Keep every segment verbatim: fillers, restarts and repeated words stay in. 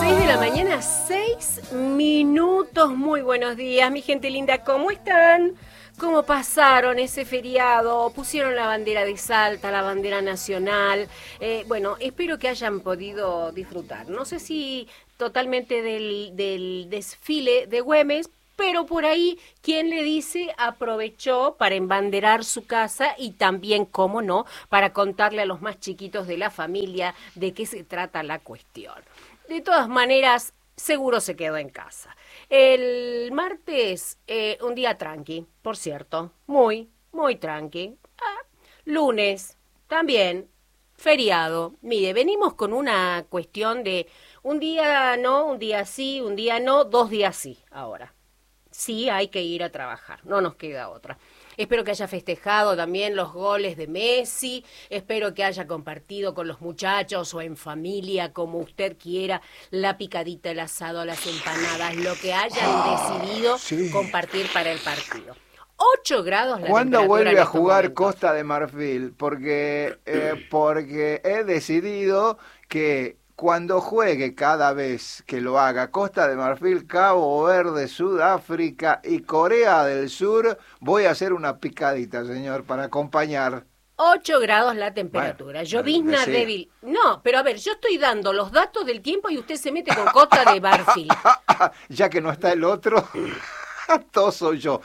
seis de la mañana, seis minutos. Muy buenos días, mi gente linda, ¿cómo están? ¿Cómo pasaron ese feriado? Pusieron la bandera de Salta, la bandera nacional. Eh, bueno, espero que hayan podido disfrutar. No sé si totalmente del, del desfile de Güemes, pero por ahí, ¿quién le dice? Aprovechó para embanderar su casa y también, cómo no, para contarle a los más chiquitos de la familia de qué se trata la cuestión. De todas maneras, seguro se quedó en casa. El martes, eh, un día tranqui, por cierto, muy, muy tranqui. Ah, lunes, también, feriado. Mire, venimos con una cuestión de un día no, un día sí, un día no, dos días sí, ahora. Sí, hay que ir a trabajar, no nos queda otra. Espero que haya festejado también los goles de Messi, espero que haya compartido con los muchachos o en familia, como usted quiera, la picadita, el asado, las empanadas, lo que hayan oh, decidido sí. compartir para el partido. ocho grados la ¿Cuándo temperatura vuelve en a jugar momentos? Costa de Marfil? Porque, eh, porque he decidido que cuando juegue cada vez que lo haga Costa de Marfil, Cabo Verde, Sudáfrica y Corea del Sur, voy a hacer una picadita, señor, para acompañar. ocho grados la temperatura, bueno, llovizna decía. débil. No, pero a ver, yo estoy dando los datos del tiempo y usted se mete con Costa de Marfil. Ya que no está el otro... Todo soy yo.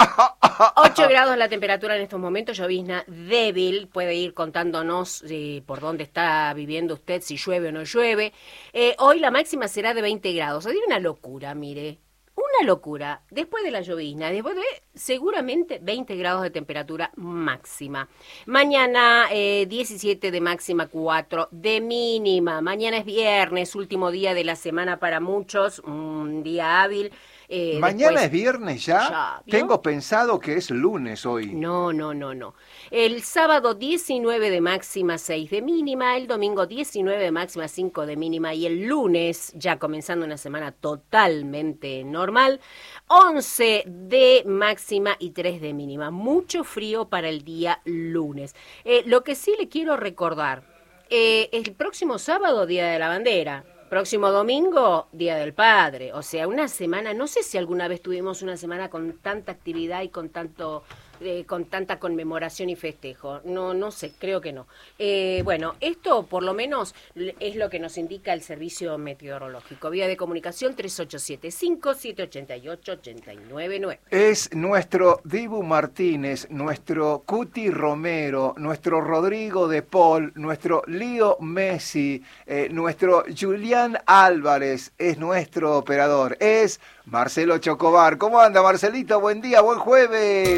ocho grados la temperatura en estos momentos, llovizna débil. Puede ir contándonos eh, por dónde está viviendo usted, si llueve o no llueve. Eh, hoy la máxima será de veinte grados. Es una locura, mire. Una locura. Después de la llovizna, después de seguramente veinte grados de temperatura máxima. Mañana eh, diecisiete de máxima, cuatro de mínima. Mañana es viernes, último día de la semana para muchos, un día hábil. Eh, ¿Mañana después, es viernes ya? ya Tengo pensado que es lunes hoy. No, no, no, no. El sábado diecinueve de máxima, seis de mínima. El domingo diecinueve de máxima, cinco de mínima. Y el lunes, ya comenzando una semana totalmente normal, once de máxima y tres de mínima. Mucho frío para el día lunes. Eh, lo que sí le quiero recordar, eh, el próximo sábado, Día de la Bandera. Próximo domingo, Día del Padre. O sea, una semana, no sé si alguna vez tuvimos una semana con tanta actividad y con tanto eh, con tanta conmemoración y festejo. No, no sé, creo que no. Eh, bueno, esto por lo menos es lo que nos indica el servicio meteorológico. Vía de comunicación tres ocho siete cinco, siete ocho ocho, ocho nueve nueve. Es nuestro Dibu Martínez, nuestro Cuti Romero, nuestro Rodrigo de Paul, nuestro Lío Messi, eh, nuestro Julián Álvarez, es nuestro operador, es Marcelo Chocobar. ¿Cómo anda, Marcelito? Buen día, buen jueves.